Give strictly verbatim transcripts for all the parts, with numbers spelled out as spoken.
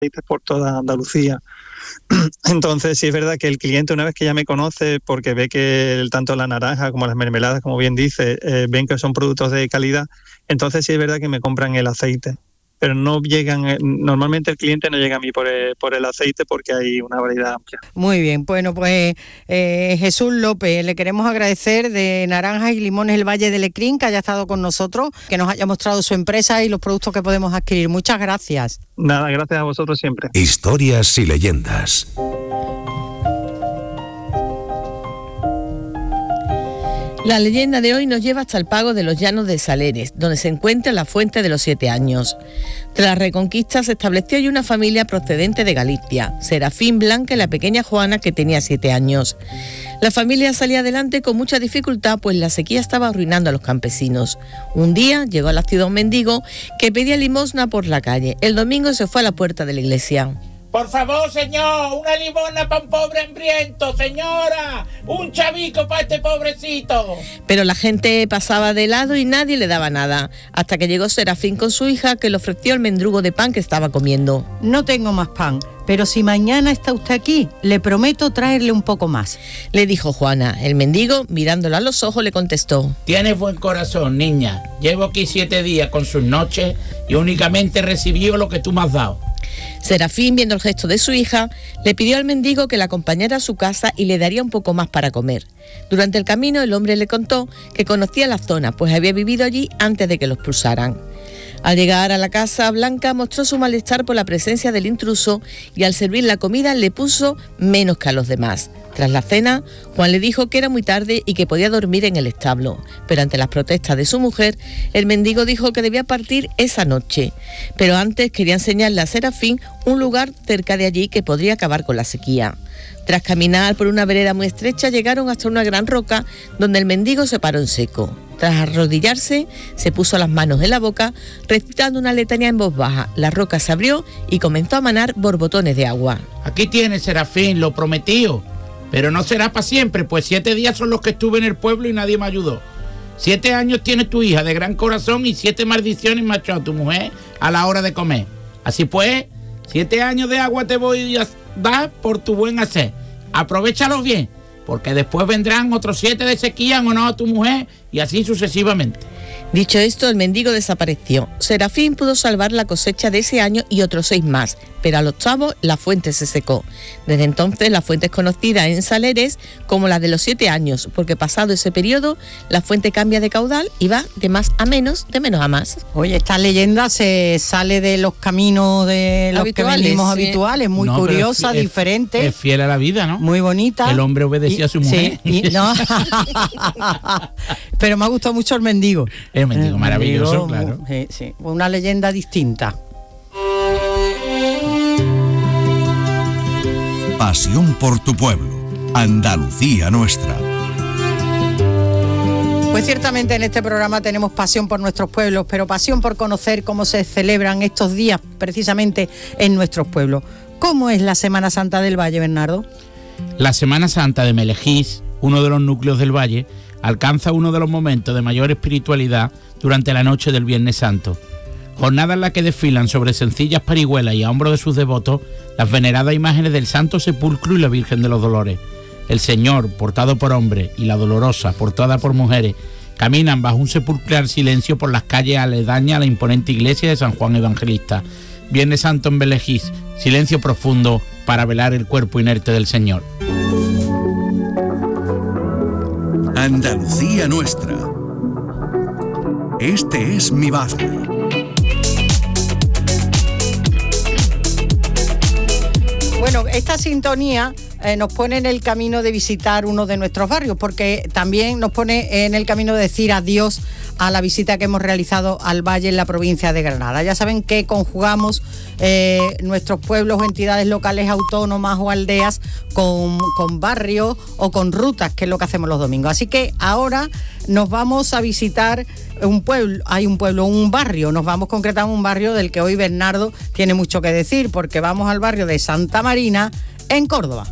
por toda Andalucía. Entonces sí es verdad que el cliente, una vez que ya me conoce, porque ve que el, tanto la naranja como las mermeladas, como bien dice, eh, ven que son productos de calidad, entonces sí es verdad que me compran el aceite. Pero no llegan, normalmente el cliente no llega a mí por el, por el aceite porque hay una variedad amplia. Muy bien, bueno, pues eh, Jesús López, le queremos agradecer de Naranjas y Limones el Valle de Lecrín, que haya estado con nosotros, que nos haya mostrado su empresa y los productos que podemos adquirir. Muchas gracias. Nada, gracias a vosotros siempre. Historias y leyendas. La leyenda de hoy nos lleva hasta el pago de los Llanos de Saleres, donde se encuentra la Fuente de los Siete Años. Tras la Reconquista se estableció allí una familia procedente de Galicia, Serafín, Blanca y la pequeña Juana, que tenía siete años. La familia salía adelante con mucha dificultad, pues la sequía estaba arruinando a los campesinos. Un día llegó a la ciudad un mendigo que pedía limosna por la calle. El domingo se fue a la puerta de la iglesia. Por favor, señor, una limosna para un pobre hambriento, señora, un chavico para este pobrecito. Pero la gente pasaba de lado y nadie le daba nada, hasta que llegó Serafín con su hija, que le ofreció el mendrugo de pan que estaba comiendo. No tengo más pan, pero si mañana está usted aquí, le prometo traerle un poco más, le dijo Juana. El mendigo, mirándola a los ojos, le contestó: Tienes buen corazón, niña. Llevo aquí siete días con sus noches y únicamente recibí lo que tú me has dado. Serafín, viendo el gesto de su hija, le pidió al mendigo que la acompañara a su casa y le daría un poco más para comer. Durante el camino el hombre le contó que conocía la zona, pues había vivido allí antes de que lo expulsaran. Al llegar a la casa, Blanca mostró su malestar por la presencia del intruso y al servir la comida le puso menos que a los demás. Tras la cena, Juan le dijo que era muy tarde y que podía dormir en el establo, pero ante las protestas de su mujer, el mendigo dijo que debía partir esa noche, pero antes quería enseñarle a Serafín un lugar cerca de allí que podría acabar con la sequía. Tras caminar por una vereda muy estrecha, llegaron hasta una gran roca donde el mendigo se paró en seco. Tras arrodillarse, se puso las manos en la boca, recitando una letanía en voz baja. La roca se abrió y comenzó a manar borbotones de agua. Aquí tienes, Serafín, lo prometido. Pero no será para siempre, pues siete días son los que estuve en el pueblo y nadie me ayudó. Siete años tiene tu hija de gran corazón y siete maldiciones me ha echado tu mujer a la hora de comer. Así pues, siete años de agua te voy a dar por tu buen hacer. Aprovéchalos bien, porque después vendrán otros siete de sequía en honor a tu mujer y así sucesivamente. Dicho esto, el mendigo desapareció. Serafín pudo salvar la cosecha de ese año y otros seis más, pero al octavo la fuente se secó. Desde entonces la fuente es conocida en Saleres como la de los siete años, porque pasado ese periodo la fuente cambia de caudal y va de más a menos, de menos a más. Oye, esta leyenda se sale de los caminos de los habituales, que venimos sí. habituales, muy no, curiosa, es, diferente. Es fiel a la vida, ¿no? Muy bonita. El hombre obedecía y, a su mujer. Sí, y, no. Pero me ha gustado mucho el mendigo. El mendigo, el maravilloso, mendigo, claro. Sí, sí, una leyenda distinta. Pasión por tu pueblo, Andalucía nuestra. Pues ciertamente en este programa tenemos pasión por nuestros pueblos, pero pasión por conocer cómo se celebran estos días precisamente en nuestros pueblos. ¿Cómo es la Semana Santa del Valle, Bernardo? La Semana Santa de Melejís, uno de los núcleos del Valle, alcanza uno de los momentos de mayor espiritualidad durante la noche del Viernes Santo. Jornada en la que desfilan sobre sencillas parihuelas y a hombros de sus devotos las veneradas imágenes del Santo Sepulcro y la Virgen de los Dolores. El Señor, portado por hombres, y la Dolorosa, portada por mujeres, caminan bajo un sepulcral silencio por las calles aledañas a la imponente iglesia de San Juan Evangelista. Viernes Santo en Belejís, silencio profundo para velar el cuerpo inerte del Señor. Andalucía nuestra. Este es mi barrio. Bueno, esta sintonía eh, nos pone en el camino de visitar uno de nuestros barrios, porque también nos pone en el camino de decir adiós a la visita que hemos realizado al Valle en la provincia de Granada. Ya saben que conjugamos eh, nuestros pueblos o entidades locales autónomas o aldeas con, con barrios o con rutas, que es lo que hacemos los domingos. Así que ahora nos vamos a visitar un pueblo, hay un pueblo, un barrio, nos vamos concretamente a un barrio del que hoy Bernardo tiene mucho que decir, porque vamos al barrio de Santa Marina, en Córdoba.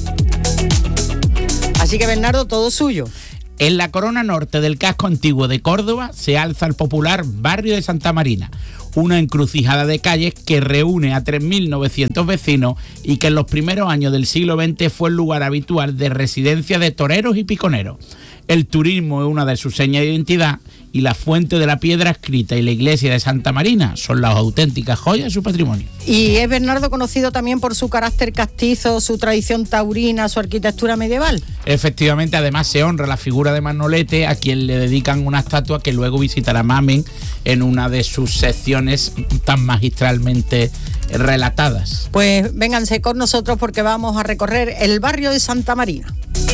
Así que Bernardo, todo suyo. En la corona norte del casco antiguo de Córdoba se alza el popular barrio de Santa Marina, una encrucijada de calles que reúne a tres mil novecientos vecinos y que en los primeros años del siglo veinte fue el lugar habitual de residencia de toreros y piconeros. El turismo es una de sus señas de identidad y la Fuente de la Piedra Escrita y la iglesia de Santa Marina son las auténticas joyas de su patrimonio. Y es Bernardo conocido también por su carácter castizo, su tradición taurina, su arquitectura medieval. Efectivamente, además se honra la figura de Manolete, a quien le dedican una estatua que luego visitará Mamen en una de sus secciones tan magistralmente relatadas. Pues vénganse con nosotros porque vamos a recorrer el barrio de Santa Marina.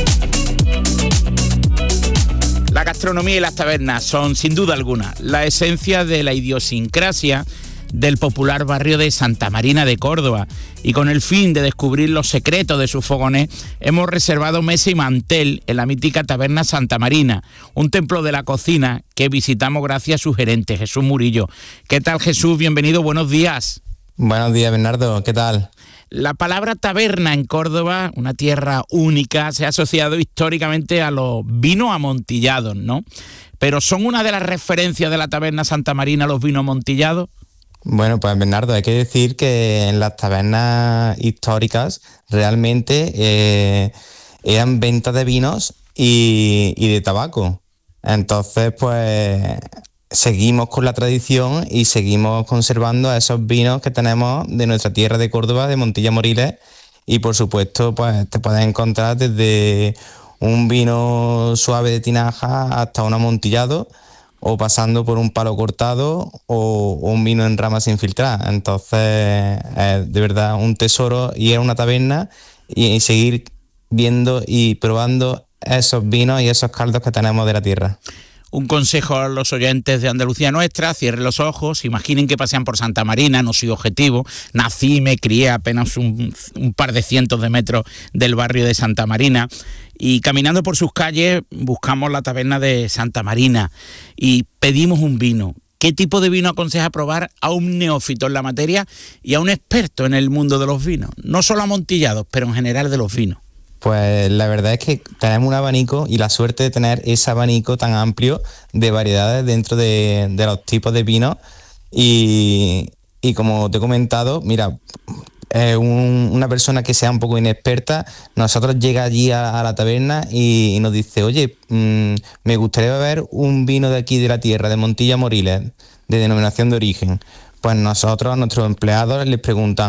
La gastronomía y las tabernas son, sin duda alguna, la esencia de la idiosincrasia del popular barrio de Santa Marina de Córdoba. Y con el fin de descubrir los secretos de sus fogones, hemos reservado mesa y mantel en la mítica taberna Santa Marina, un templo de la cocina que visitamos gracias a su gerente, Jesús Murillo. ¿Qué tal, Jesús? Bienvenido, buenos días. Buenos días, Bernardo. ¿Qué tal? La palabra taberna en Córdoba, una tierra única, se ha asociado históricamente a los vinos amontillados, ¿no? Pero ¿son una de las referencias de la taberna Santa Marina los vinos amontillados? Bueno, pues Bernardo, hay que decir que en las tabernas históricas realmente eh, eran ventas de vinos y, y de tabaco. Entonces, pues seguimos con la tradición y seguimos conservando esos vinos que tenemos de nuestra tierra de Córdoba, de Montilla Moriles, y por supuesto pues te puedes encontrar desde un vino suave de tinaja hasta un amontillado, o pasando por un palo cortado o, o un vino en rama sin filtrar. Entonces es de verdad un tesoro ir a una taberna y, y seguir viendo y probando esos vinos y esos caldos que tenemos de la tierra. Un consejo a los oyentes de Andalucía Nuestra: cierren los ojos, imaginen que pasean por Santa Marina, no soy objetivo, nací y me crié apenas un, un par de cientos de metros del barrio de Santa Marina, y caminando por sus calles buscamos la taberna de Santa Marina y pedimos un vino. ¿Qué tipo de vino aconseja probar a un neófito en la materia y a un experto en el mundo de los vinos? No solo amontillados, pero en general de los vinos. Pues la verdad es que tenemos un abanico y la suerte de tener ese abanico tan amplio de variedades dentro de, de los tipos de vinos y, y como te he comentado, mira, eh, un, una persona que sea un poco inexperta, nosotros llega allí a, a la taberna y, y nos dice, oye, mmm, me gustaría beber un vino de aquí de la tierra, de Montilla Moriles, de denominación de origen. Pues nosotros a nuestros empleados les preguntan,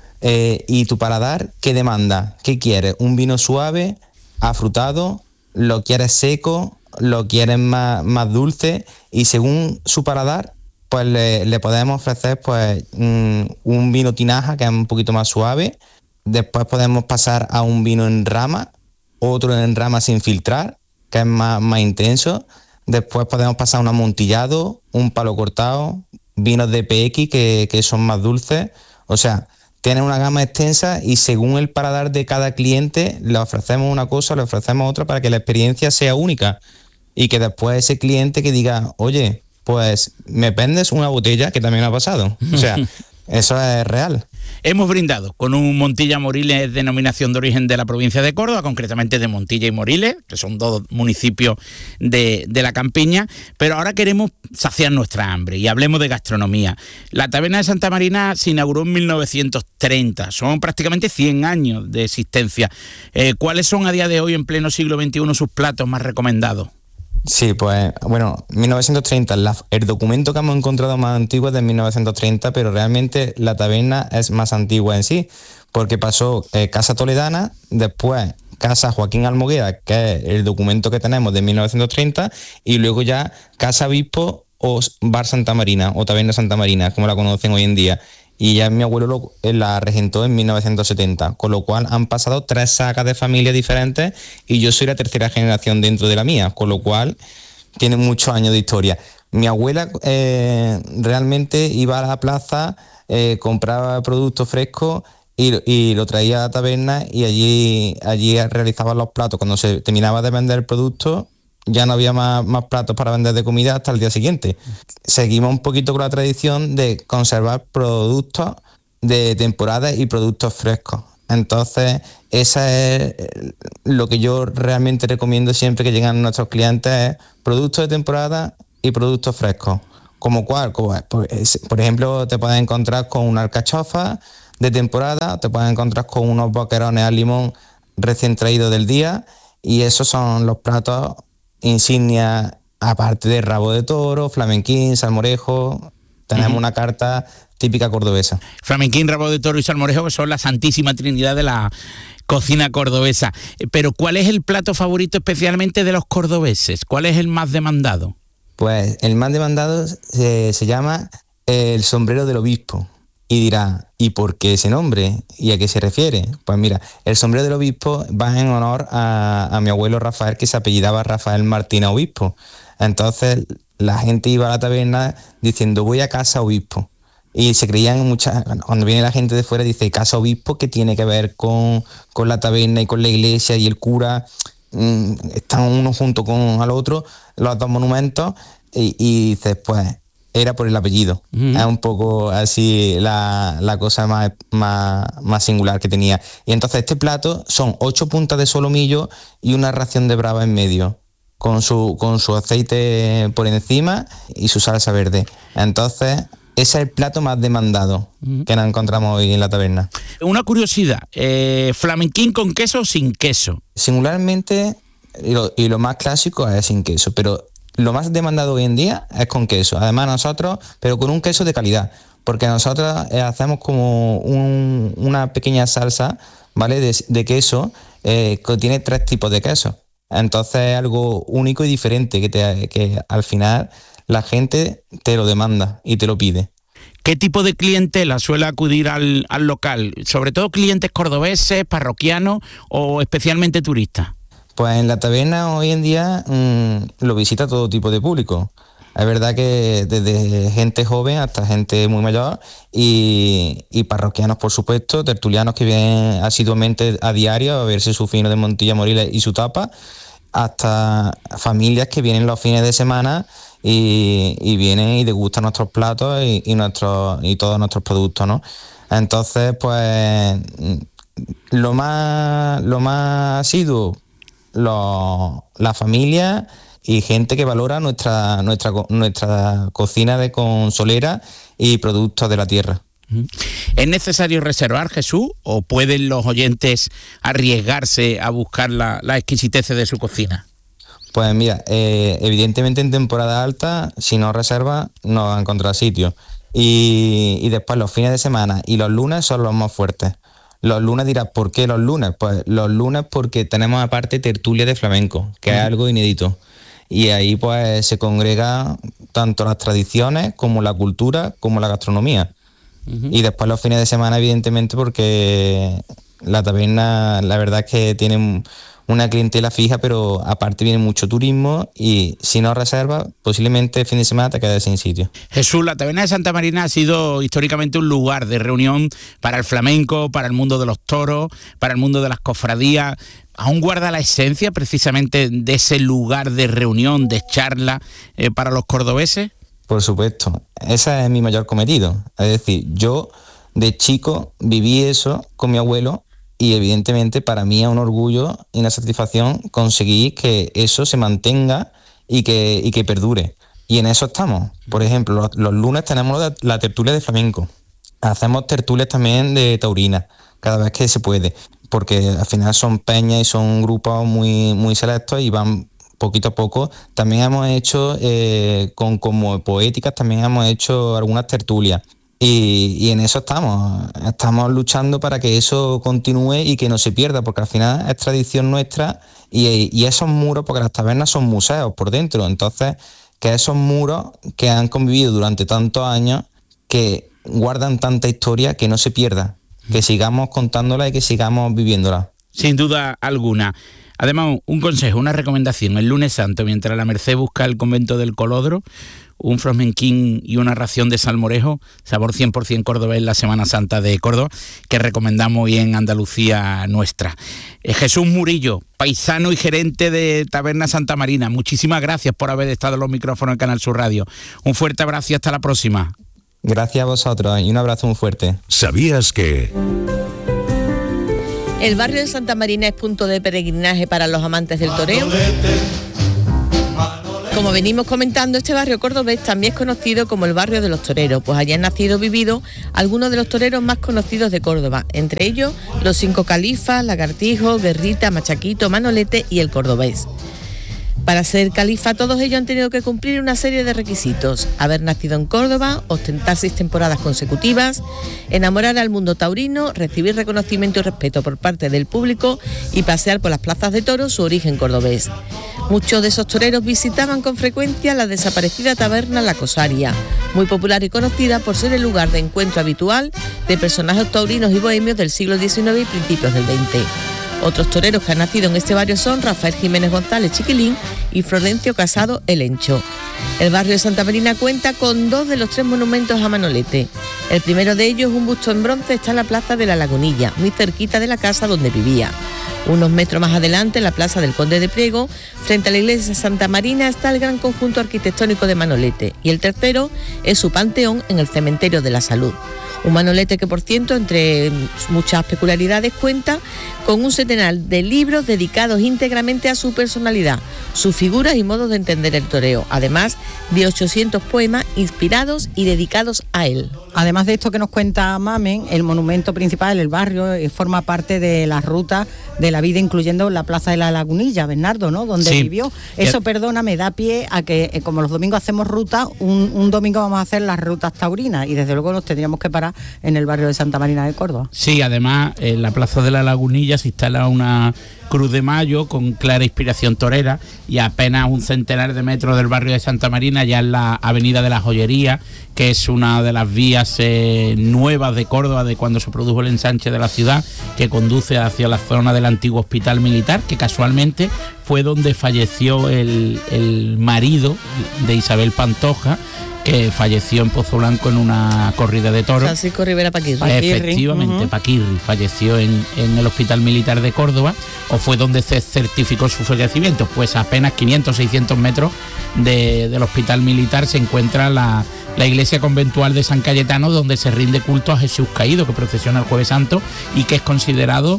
Eh, ¿y tu paladar qué demanda? ¿Qué quieres? ¿Un vino suave, afrutado? ¿Lo quieres seco? ¿Lo quieres más, más dulce? Y según su paladar, pues le, le podemos ofrecer pues un, un vino tinaja que es un poquito más suave. Después podemos pasar a un vino en rama, otro en rama sin filtrar, que es más, más intenso. Después podemos pasar a un amontillado, un palo cortado, vinos de P X que, que son más dulces. O sea, tienen una gama extensa y según el paladar de cada cliente le ofrecemos una cosa, le ofrecemos otra para que la experiencia sea única y que después ese cliente que diga, oye, pues me vendes una botella, que también ha pasado. O sea, eso es real. Hemos brindado con un Montilla Moriles, denominación de origen de la provincia de Córdoba, concretamente de Montilla y Moriles, que son dos municipios de, de la campiña, pero ahora queremos saciar nuestra hambre y hablemos de gastronomía. La taberna de Santa Marina se inauguró en mil novecientos treinta, son prácticamente cien años de existencia. Eh, ¿Cuáles son a día de hoy, en pleno siglo veintiuno, sus platos más recomendados? Sí, pues bueno, mil novecientos treinta, la, el documento que hemos encontrado más antiguo es de mil novecientos treinta, pero realmente la taberna es más antigua en sí, porque pasó eh, Casa Toledana, después Casa Joaquín Almoguera, que es el documento que tenemos de mil novecientos treinta, y luego ya Casa Obispo o Bar Santa Marina, o Taberna Santa Marina, como la conocen hoy en día. Y ya mi abuelo lo, la regentó en mil novecientos setenta, con lo cual han pasado tres sagas de familias diferentes y yo soy la tercera generación dentro de la mía, con lo cual tiene muchos años de historia. Mi abuela eh, realmente iba a la plaza, eh, compraba productos frescos y, y lo traía a la taberna y allí, allí realizaban los platos. Cuando se terminaba de vender el producto, ya no había más, más platos para vender de comida hasta el día siguiente. Seguimos un poquito con la tradición de conservar productos de temporada y productos frescos. Entonces, esa es lo que yo realmente recomiendo siempre que llegan nuestros clientes, es productos de temporada y productos frescos. ¿Como cuál? Como, pues, por ejemplo, te puedes encontrar con una alcachofa de temporada, te puedes encontrar con unos boquerones al limón recién traídos del día, y esos son los platos insignia, aparte de rabo de toro, flamenquín, salmorejo. Tenemos uh-huh. una carta típica cordobesa. Flamenquín, rabo de toro y salmorejo, que son la santísima trinidad de la cocina cordobesa. Pero ¿cuál es el plato favorito especialmente de los cordobeses? ¿Cuál es el más demandado? Pues el más demandado se, se llama el sombrero del obispo. Y dirá, ¿y por qué ese nombre? ¿Y a qué se refiere? Pues mira, el sombrero del obispo va en honor a, a mi abuelo Rafael, que se apellidaba Rafael Martín Obispo. Entonces la gente iba a la taberna diciendo, voy a casa obispo. Y se creían muchas, cuando viene la gente de fuera dice, casa obispo, ¿qué tiene que ver con, con la taberna y con la iglesia y el cura? Mm, están uno junto con al otro, los dos monumentos, y, y dices, pues... era por el apellido. Uh-huh. Es un poco así la, la cosa más, más, más singular que tenía. Y entonces este plato son ocho puntas de solomillo y una ración de brava en medio, con su, con su aceite por encima y su salsa verde. Entonces ese es el plato más demandado uh-huh. que nos encontramos hoy en la taberna. Una curiosidad, eh, ¿flamenquín con queso o sin queso? Singularmente, y lo, y lo más clásico es sin queso, pero lo más demandado hoy en día es con queso. Además nosotros, pero con un queso de calidad, porque nosotros eh, hacemos como un, una pequeña salsa, ¿vale? De, de queso eh, que tiene tres tipos de queso. Entonces es algo único y diferente que, te, que al final la gente te lo demanda y te lo pide. ¿Qué tipo de clientela suele acudir al, al local? ¿Sobre todo clientes cordobeses, parroquianos o especialmente turistas? Pues en la taberna hoy en día mmm, lo visita todo tipo de público. Es verdad que desde gente joven hasta gente muy mayor y, y parroquianos, por supuesto, tertulianos que vienen asiduamente a diario a verse su fino de Montilla Moriles y su tapa, hasta familias que vienen los fines de semana y, y vienen y degustan nuestros platos y, y, nuestros, y todos nuestros productos, ¿no? Entonces, pues lo más, lo más asiduo, Lo, la familia y gente que valora nuestra nuestra nuestra cocina de consolera y productos de la tierra. ¿Es necesario reservar, Jesús, o pueden los oyentes arriesgarse a buscar la, la exquisitez de su cocina? Pues mira, eh, evidentemente en temporada alta, si no reserva, no va a encontrar sitio. Y, y después los fines de semana y los lunes son los más fuertes. Los lunes dirás, ¿por qué los lunes? Pues los lunes porque tenemos aparte tertulia de flamenco, que uh-huh. es algo inédito. Y ahí pues se congrega tanto las tradiciones como la cultura como la gastronomía. Uh-huh. Y después los fines de semana, evidentemente, porque la taberna, la verdad es que tiene una clientela fija, pero aparte viene mucho turismo y si no reservas, posiblemente el fin de semana te quedes sin sitio. Jesús, la taberna de Santa Marina ha sido históricamente un lugar de reunión para el flamenco, para el mundo de los toros, para el mundo de las cofradías. ¿Aún guarda la esencia precisamente de ese lugar de reunión, de charla eh, para los cordobeses? Por supuesto, ese es mi mayor cometido. Es decir, yo de chico viví eso con mi abuelo. Y evidentemente para mí es un orgullo y una satisfacción conseguir que eso se mantenga y que, y que perdure. Y en eso estamos. Por ejemplo, los, los lunes tenemos la, la tertulia de flamenco. Hacemos tertulias también de taurina, cada vez que se puede. Porque al final son peñas y son grupos muy, muy selectos y van poquito a poco. También hemos hecho, eh, con como poéticas, también hemos hecho algunas tertulias. Y, y en eso estamos, estamos luchando para que eso continúe y que no se pierda, porque al final es tradición nuestra y, y esos muros, porque las tabernas son museos por dentro, entonces que esos muros que han convivido durante tantos años, que guardan tanta historia, que no se pierda, que sigamos contándola y que sigamos viviéndola. Sin duda alguna. Además, un consejo, una recomendación, el lunes santo, mientras la Merced busca el convento del Colodro, un flamenquín y una ración de salmorejo, sabor cien por ciento cordobés en la Semana Santa de Córdoba, que recomendamos hoy en Andalucía Nuestra. Eh, Jesús Murillo, paisano y gerente de Taberna Santa Marina, muchísimas gracias por haber estado en los micrófonos de Canal Sur Radio. Un fuerte abrazo y hasta la próxima. Gracias a vosotros y un abrazo muy fuerte. ¿Sabías que...? El barrio de Santa Marina es punto de peregrinaje para los amantes del toreo. Como venimos comentando, este barrio cordobés también es conocido como el barrio de los toreros, pues allí han nacido o vivido algunos de los toreros más conocidos de Córdoba, entre ellos los cinco califas, Lagartijo, Guerrita, Machaquito, Manolete y el Cordobés. Para ser califa, todos ellos han tenido que cumplir una serie de requisitos: haber nacido en Córdoba, ostentar seis temporadas consecutivas, enamorar al mundo taurino, recibir reconocimiento y respeto por parte del público y pasear por las plazas de toros su origen cordobés. Muchos de esos toreros visitaban con frecuencia la desaparecida taberna La Cosaria, muy popular y conocida por ser el lugar de encuentro habitual de personajes taurinos y bohemios del siglo diecinueve y principios del veinte. Otros toreros que han nacido en este barrio son Rafael Jiménez González Chiquilín y Florencio Casado El Encho. El barrio de Santa Marina cuenta con dos de los tres monumentos a Manolete. El primero de ellos, un busto en bronce, está en la plaza de la Lagunilla, muy cerquita de la casa donde vivía. Unos metros más adelante, en la plaza del Conde de Priego, frente a la iglesia de Santa Marina, está el gran conjunto arquitectónico de Manolete. Y el tercero es su panteón en el cementerio de la Salud. Un Manolete que, por cierto, entre muchas peculiaridades, cuenta con un centenar de libros dedicados íntegramente a su personalidad, sus figuras y modos de entender el toreo, además de ochocientos poemas inspirados y dedicados a él. Además de esto que nos cuenta Mamen, el monumento principal del barrio eh, forma parte de la ruta de la vida, incluyendo la Plaza de la Lagunilla, Bernardo, ¿no?, donde sí vivió. Eso, el... perdona, me da pie a que, eh, como los domingos hacemos ruta, un, un domingo vamos a hacer las rutas taurinas y desde luego nos tendríamos que parar en el barrio de Santa Marina de Córdoba. Sí, además en la Plaza de la Lagunilla se instala una Cruz de Mayo con clara inspiración torera y apenas un centenar de metros del barrio de Santa Marina, ya en la Avenida de la Joyería, que es una de las vías eh, nuevas de Córdoba de cuando se produjo el ensanche de la ciudad, que conduce hacia la zona del antiguo hospital militar, que casualmente fue donde falleció el, el marido de Isabel Pantoja, que falleció en Pozo Blanco en una corrida de toros. Francisco Rivera Paquirri. Efectivamente, uh-huh. Paquirri falleció en, en el Hospital Militar de Córdoba, o fue donde se certificó su fallecimiento. Pues a apenas quinientos, seiscientos metros de, del Hospital Militar se encuentra la, la iglesia conventual de San Cayetano, donde se rinde culto a Jesús Caído, que procesiona el Jueves Santo y que es considerado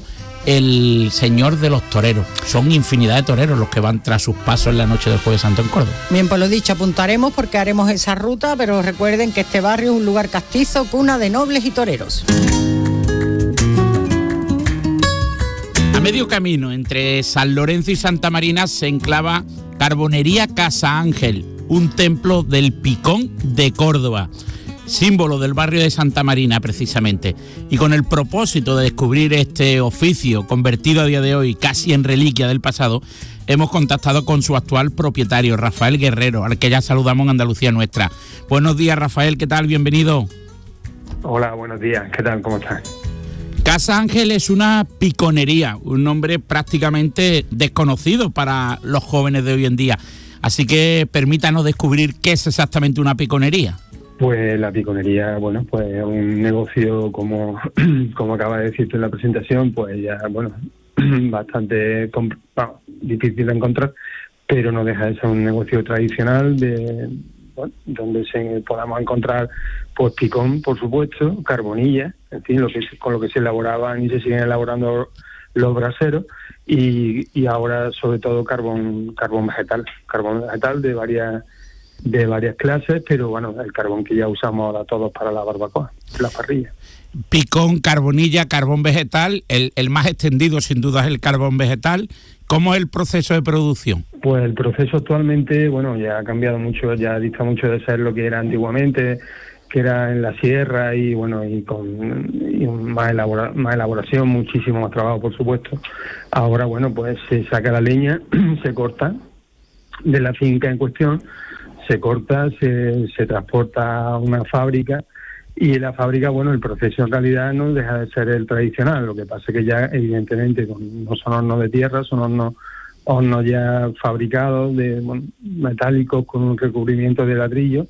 el señor de los toreros. Son infinidad de toreros los que van tras sus pasos en la noche del Jueves Santo en Córdoba. Bien, pues lo dicho, apuntaremos porque haremos esa ruta, pero recuerden que este barrio es un lugar castizo, cuna de nobles y toreros. A medio camino entre San Lorenzo y Santa Marina se enclava Carbonería Casa Ángel, un templo del Picón de Córdoba, símbolo del barrio de Santa Marina precisamente, y con el propósito de descubrir este oficio convertido a día de hoy casi en reliquia del pasado, hemos contactado con su actual propietario, Rafael Guerrero, al que ya saludamos en Andalucía Nuestra. Buenos días, Rafael, ¿qué tal? Bienvenido. Hola, buenos días, ¿qué tal? ¿Cómo estás? Casa Ángel es una piconería, un nombre prácticamente desconocido para los jóvenes de hoy en día, así que permítanos descubrir qué es exactamente una piconería. Pues la piconería, bueno, pues es un negocio, como, como acaba de decirte en la presentación, pues ya, bueno, bastante comp- bueno, difícil de encontrar, pero no deja de ser un negocio tradicional de, bueno, donde se podamos encontrar, pues picón, por supuesto, carbonilla, en fin, lo que con lo que se elaboraban y se siguen elaborando los braseros, y, y ahora sobre todo carbón, carbón vegetal, carbón vegetal de varias de varias clases, pero bueno, el carbón que ya usamos ahora todos para la barbacoa, la parrilla. Picón, carbonilla, carbón vegetal, el, el más extendido sin duda es el carbón vegetal. ¿Cómo es el proceso de producción? Pues el proceso actualmente, bueno, ya ha cambiado mucho, ya dista mucho de ser lo que era antiguamente, que era en la sierra y bueno, y con y más, elabora, más elaboración, muchísimo más trabajo, por supuesto. Ahora, bueno, pues se saca la leña, se corta de la finca en cuestión, se corta, se, se transporta a una fábrica, y en la fábrica, bueno, el proceso en realidad no deja de ser el tradicional, lo que pasa es que ya evidentemente no son hornos de tierra, son hornos, hornos ya fabricados, de bueno, metálicos, con un recubrimiento de ladrillo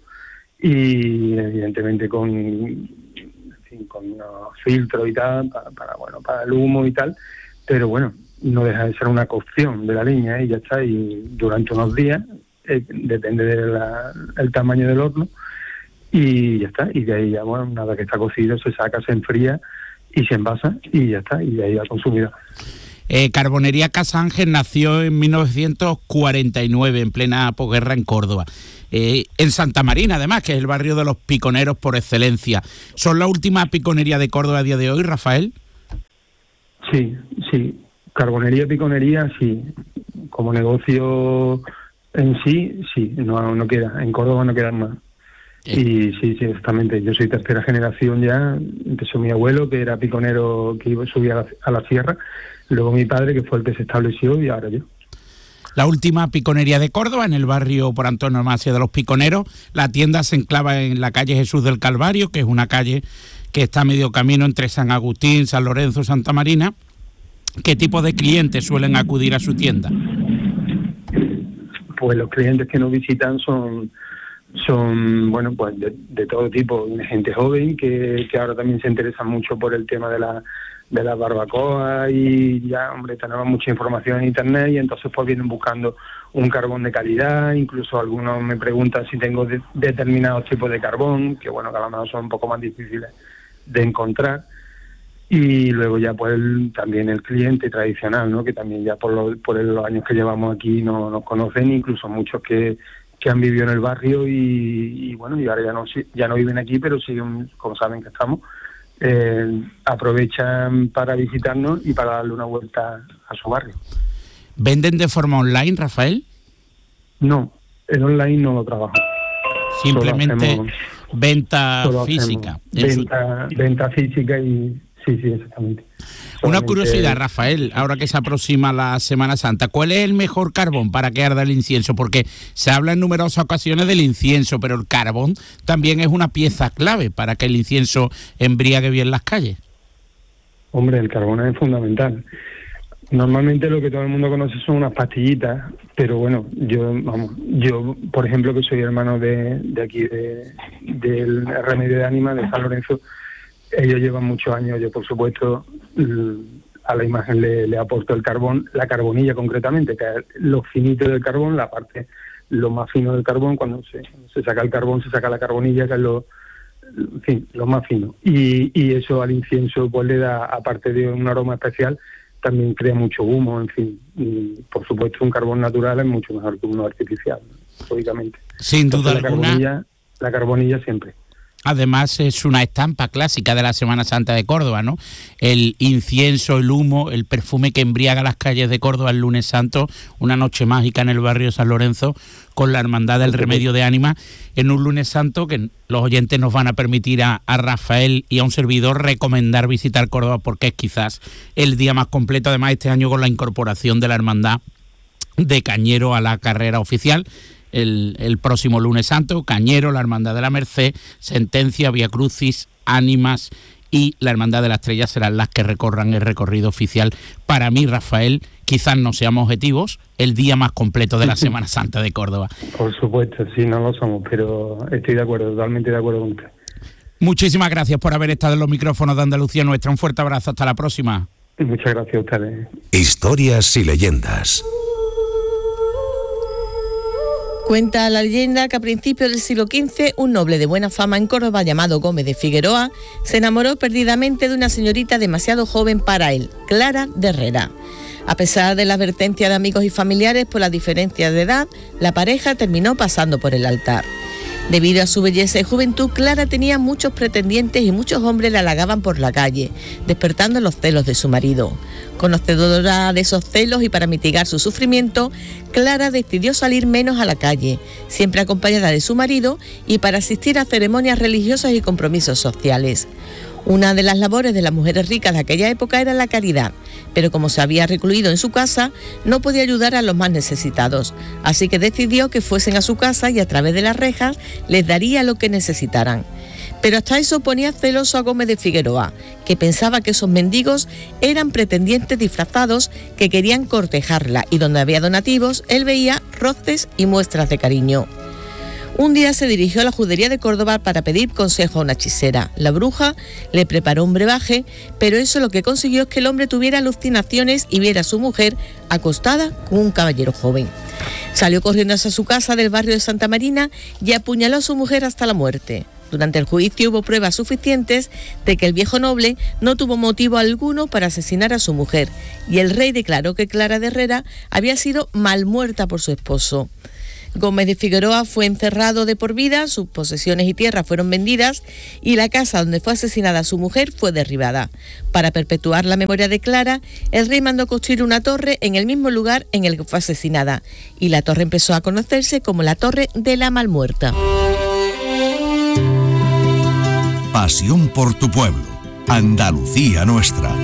y evidentemente con, en fin, con unos filtros y tal, para, para, bueno, para el humo y tal, pero bueno, no deja de ser una cocción de la leña y ya está, y durante unos días, Eh, depende del tamaño del horno, y ya está, y de ahí ya, bueno, una vez que está cocido se saca, se enfría y se envasa y ya está, y de ahí al consumidor. Eh, Carbonería Casa Ángel nació en mil novecientos cuarenta y nueve, en plena posguerra en Córdoba. Eh, en Santa Marina, además, que es el barrio de los piconeros por excelencia. ¿Son la última piconería de Córdoba a día de hoy, Rafael? Sí, sí. Carbonería, piconería, sí. Como negocio en sí, sí. No, no queda. En Córdoba no quedan más. Eh. Y sí, sí, exactamente. Yo soy tercera generación ya. Empezó mi abuelo, que era piconero, que iba, subía a la, a la sierra. Luego mi padre, que fue el que se estableció, y ahora yo. La última piconería de Córdoba, en el barrio por Antonio Macia de los Piconeros. La tienda se enclava en la calle Jesús del Calvario, que es una calle que está a medio camino entre San Agustín, San Lorenzo, Santa Marina. ¿Qué tipo de clientes suelen acudir a su tienda? Pues los clientes que nos visitan son, son bueno, pues de, de todo tipo. Gente joven que, que ahora también se interesa mucho por el tema de la de la barbacoa, y ya, hombre, tenemos mucha información en internet, y entonces pues vienen buscando un carbón de calidad. Incluso algunos me preguntan si tengo de, determinados tipos de carbón, que bueno, que a lo mejor son un poco más difíciles de encontrar. Y luego ya pues el, también el cliente tradicional, ¿no? Que también ya por, lo, por los años que llevamos aquí no, nos conocen, incluso muchos que, que han vivido en el barrio y, y bueno, y ahora ya no, ya no viven aquí, pero siguen, como saben que estamos, Eh, aprovechan para visitarnos y para darle una vuelta a su barrio. ¿Venden de forma online, Rafael? No, el online no lo trabajo. Simplemente hacemos, venta física. Venta, su... venta física y sí, sí, exactamente. Una curiosidad, Rafael, ahora que se aproxima la Semana Santa, ¿cuál es el mejor carbón para que arda el incienso? Porque se habla en numerosas ocasiones del incienso, pero el carbón también es una pieza clave para que el incienso embriague bien las calles. Hombre, el carbón es fundamental. Normalmente lo que todo el mundo conoce son unas pastillitas, pero bueno, yo, vamos, yo, por ejemplo, que soy hermano de, de aquí, de, del Remedio de Ánima, de San Lorenzo, ellos llevan muchos años. Yo, por supuesto, a la imagen le, le aporto el carbón, la carbonilla concretamente, que es lo finito del carbón, la parte, lo más fino del carbón. Cuando se, se saca el carbón, se saca la carbonilla, que es lo, en fin, lo más fino. Y, y eso al incienso pues le da, aparte de un aroma especial, también crea mucho humo, en fin. Y, por supuesto, un carbón natural es mucho mejor que uno artificial, lógicamente. Sin duda Entonces, alguna. La carbonilla, la carbonilla siempre. Además es una estampa clásica de la Semana Santa de Córdoba, ¿no? El incienso, el humo, el perfume que embriaga las calles de Córdoba el lunes santo, una noche mágica en el barrio de San Lorenzo, con la Hermandad del Remedio de Ánima, en un lunes santo que los oyentes nos van a permitir a, a Rafael y a un servidor recomendar visitar Córdoba, porque es quizás el día más completo, además este año con la incorporación de la Hermandad de Cañero a la carrera oficial. El, el próximo lunes santo, Cañero, la Hermandad de la Merced, Sentencia, Vía Crucis, Ánimas y la Hermandad de la Estrella serán las que recorran el recorrido oficial. Para mí, Rafael, quizás no seamos objetivos, el día más completo de la Semana Santa de Córdoba. Por supuesto, sí, no lo somos, pero estoy de acuerdo, totalmente de acuerdo con usted. Muchísimas gracias por haber estado en los micrófonos de Andalucía Nuestra. Un fuerte abrazo, hasta la próxima. Muchas gracias a ustedes. Historias y leyendas. Cuenta la leyenda que a principios del siglo quince un noble de buena fama en Córdoba llamado Gómez de Figueroa se enamoró perdidamente de una señorita demasiado joven para él, Clara de Herrera. A pesar de la advertencia de amigos y familiares por las diferencias de edad, la pareja terminó pasando por el altar. Debido a su belleza y juventud, Clara tenía muchos pretendientes y muchos hombres la halagaban por la calle, despertando los celos de su marido. Conocedora de esos celos y para mitigar su sufrimiento, Clara decidió salir menos a la calle, siempre acompañada de su marido y para asistir a ceremonias religiosas y compromisos sociales. Una de las labores de las mujeres ricas de aquella época era la caridad, pero como se había recluido en su casa, no podía ayudar a los más necesitados, así que decidió que fuesen a su casa y a través de las rejas les daría lo que necesitaran. Pero hasta eso ponía celoso a Gómez de Figueroa, que pensaba que esos mendigos eran pretendientes disfrazados que querían cortejarla y donde había donativos, él veía roces y muestras de cariño. Un día se dirigió a la judería de Córdoba para pedir consejo a una hechicera. La bruja le preparó un brebaje, pero eso lo que consiguió es que el hombre tuviera alucinaciones y viera a su mujer acostada con un caballero joven. Salió corriendo hacia su casa del barrio de Santa Marina y apuñaló a su mujer hasta la muerte. Durante el juicio hubo pruebas suficientes de que el viejo noble no tuvo motivo alguno para asesinar a su mujer, y el rey declaró que Clara de Herrera había sido mal muerta por su esposo. Gómez de Figueroa fue encerrado de por vida, sus posesiones y tierras fueron vendidas y la casa donde fue asesinada su mujer fue derribada. Para perpetuar la memoria de Clara, el rey mandó construir una torre en el mismo lugar en el que fue asesinada, y la torre empezó a conocerse como la Torre de la Malmuerta. Pasión por tu pueblo. Andalucía nuestra.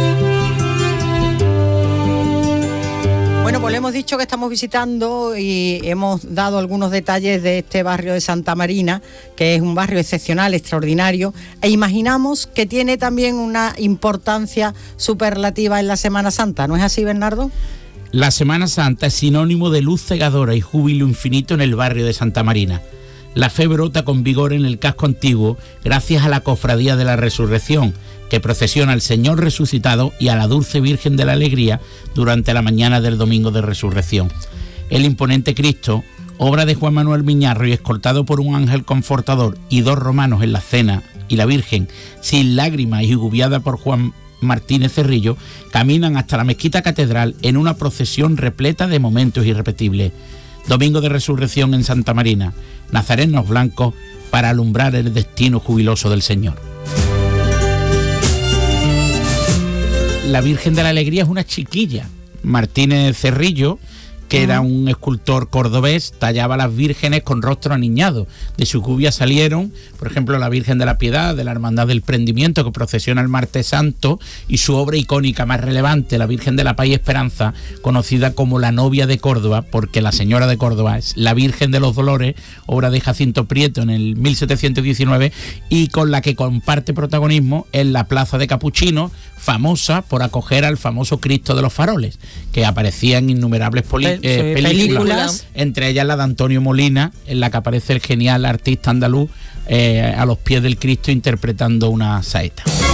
Bueno, pues le hemos dicho que estamos visitando y hemos dado algunos detalles de este barrio de Santa Marina, que es un barrio excepcional, extraordinario, e imaginamos que tiene también una importancia superlativa en la Semana Santa, ¿no es así, Bernardo? La Semana Santa es sinónimo de luz cegadora y júbilo infinito en el barrio de Santa Marina. La fe brota con vigor en el casco antiguo gracias a la Cofradía de la Resurrección, que procesiona al Señor resucitado y a la Dulce Virgen de la Alegría durante la mañana del Domingo de Resurrección. El imponente Cristo, obra de Juan Manuel Miñarro y escoltado por un ángel confortador y dos romanos en la cena, y la Virgen, sin lágrimas y guiada por Juan Martínez Cerrillo, caminan hasta la mezquita catedral en una procesión repleta de momentos irrepetibles. Domingo de Resurrección en Santa Marina, nazarenos blancos para alumbrar el destino jubiloso del Señor. La Virgen de la Alegría es una chiquilla. Martínez Cerrillo, que era un escultor cordobés, tallaba las vírgenes con rostro aniñado. De su cubia salieron, por ejemplo, la Virgen de la Piedad, de la Hermandad del Prendimiento, que procesiona el Martes Santo, y su obra icónica más relevante, la Virgen de la Paz y Esperanza, conocida como la Novia de Córdoba, porque la Señora de Córdoba es la Virgen de los Dolores, obra de Jacinto Prieto en el mil setecientos diecinueve, y con la que comparte protagonismo en la Plaza de Capuchinos, famosa por acoger al famoso Cristo de los Faroles, que aparecía en innumerables poli- eh, películas, películas, entre ellas la de Antonio Molina, en la que aparece el genial artista andaluz eh, a los pies del Cristo interpretando una saeta.